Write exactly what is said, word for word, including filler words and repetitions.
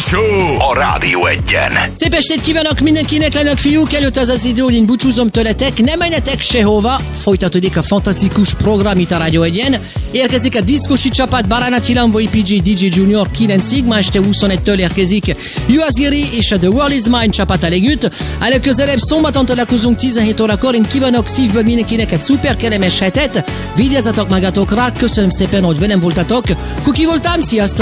Show a Rádió Egyen. Szép estét kívánok mindenkinek, lennek fiúk, előtt az az idő, hogy én búcsúzom tőletek, nem menjetek sehova, folytatódik a fantasztikus program itt a Rádió Egyen. Érkezik a diszkosi csapat, Barana Cilambo, i pé gé, dé jé Junior kilencig, ma este huszonegytől érkezik Juazgiri és a The World Is Mine csapata együtt. A legközelebb szombaton találkozunk tizenhét órakor, én kívánok szívből mindenkinek egy szuper kellemes hetet, vigyázzatok magatokra, köszönöm szépen, hogy velem voltatok, Kuki voltam, sziasztok!